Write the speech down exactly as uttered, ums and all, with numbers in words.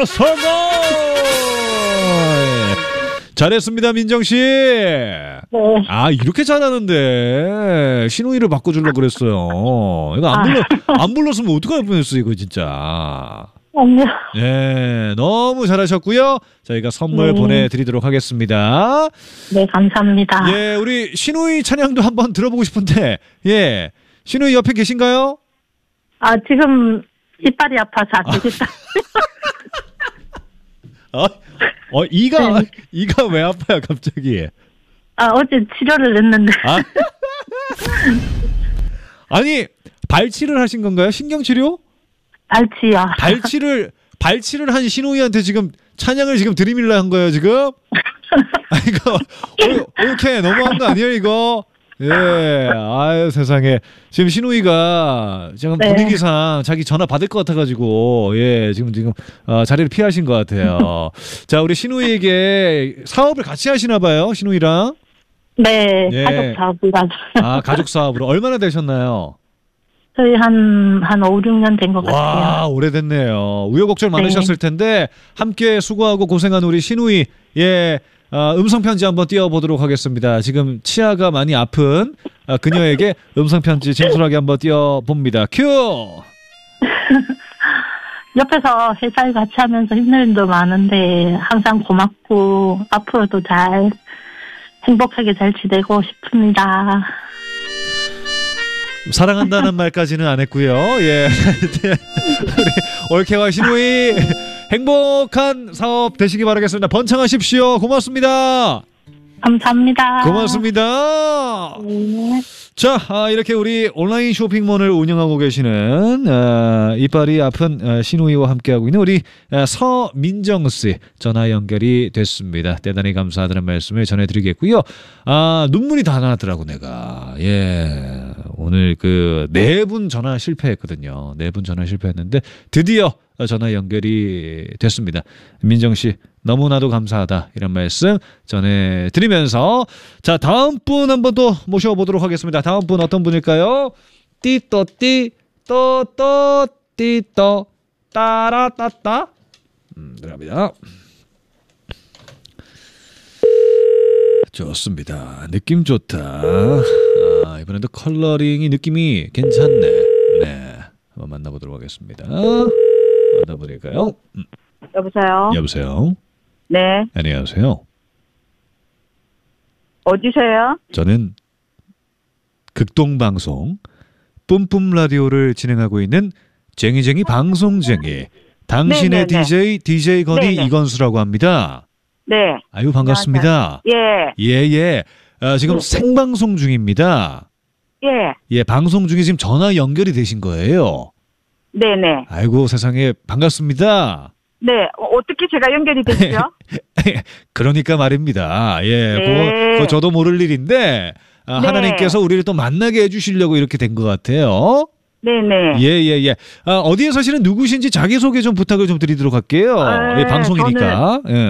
성공! 잘했습니다, 민정씨. 네. 아, 이렇게 잘하는데 신우이를 바꿔주려고 그랬어요. 이거 안 아. 불러, 안 불렀으면 어떡할 뻔했어, 이거 진짜. 아니요. 예, 너무 잘하셨고요. 저희가 선물 네. 보내드리도록 하겠습니다. 네, 감사합니다. 예, 우리 신우이 찬양도 한번 들어보고 싶은데, 예, 신우이 옆에 계신가요? 아, 지금 이빨이 아파서 안 되겠다. 어, 어 이가 네. 이가 왜 아파요, 갑자기? 아, 어제 치료를 했는데. 아? 아니, 발치를 하신 건가요? 신경치료? 알지요. 발치를 발치를 한 신우이한테 지금 찬양을 지금 들이밀라 한 거예요, 지금? 아, 이거 오, 오케이, 너무한 거 아니에요, 이거? 예, 아유 세상에. 지금 신우이가 지금 네. 분위기상 자기 전화 받을 것 같아가지고, 예, 지금 지금 어, 자리를 피하신 것 같아요. 자, 우리 신우이에게 사업을 같이 하시나 봐요, 신우이랑. 네, 예. 가족 사업이라서. 아, 가족 사업으로 얼마나 되셨나요? 저희 한, 한 오, 육 년 된 것 와, 같아요. 오래됐네요. 우여곡절 네. 많으셨을 텐데 함께 수고하고 고생한 우리 신우이, 예, 어, 음성 편지 한번 띄워보도록 하겠습니다. 지금 치아가 많이 아픈 어, 그녀에게 음성 편지 진솔하게 한번 띄워봅니다. 큐. 옆에서 회사를 같이 하면서 힘든 일도 많은데 항상 고맙고 앞으로도 잘 행복하게 잘 지내고 싶습니다. 사랑한다는 말까지는 안 했고요. 예, 우리 올케와 신우이 행복한 사업 되시기 바라겠습니다. 번창하십시오. 고맙습니다. 감사합니다. 고맙습니다. 네. 자, 아, 이렇게 우리 온라인 쇼핑몰을 운영하고 계시는 아, 이빨이 아픈 아, 신우이와 함께하고 있는 우리 아, 서민정 씨 전화 연결이 됐습니다. 대단히 감사하다는 말씀을 전해드리겠고요. 아, 눈물이 다 나더라고 내가. 예, 오늘 그 네 분 전화 실패했거든요. 네 분 전화 실패했는데 드디어 전화 연결이 됐습니다. 민정 씨 너무나도 감사하다 이런 말씀 전해드리면서 자, 다음 분 한번 또 모셔보도록 하겠습니다. 다음 분 어떤 분일까요? 띠또띠 또또 띠또 따라따따 음, 들어갑니다. 좋습니다. 느낌 좋다. 아, 이번에도 컬러링이 느낌이 괜찮네. 네, 한번 만나보도록 하겠습니다. 만나보릴까요? 음. 여보세요? 여보세요? 네. 안녕하세요. 어디세요? 저는 극동방송 뿜뿜 라디오를 진행하고 있는 쟁이쟁이 방송쟁이 당신의 네네네. 디제이 디제이 건희 네네. 이건수라고 합니다. 네. 아유 반갑습니다. 예. 예예. 아, 지금 네. 생방송 중입니다. 예. 예, 방송 중에 지금 전화 연결이 되신 거예요. 네네. 아이고 세상에 반갑습니다. 네. 어, 어떻게 제가 연결이 됐죠? 그러니까 말입니다. 예, 네. 그거, 그거 저도 모를 일인데 아, 네. 하나님께서 우리를 또 만나게 해주시려고 이렇게 된 것 같아요. 네네. 예, 예, 예. 아, 어디에 사시는 누구신지 자기소개 좀 부탁을 좀 드리도록 할게요. 아, 예, 방송이니까. 예.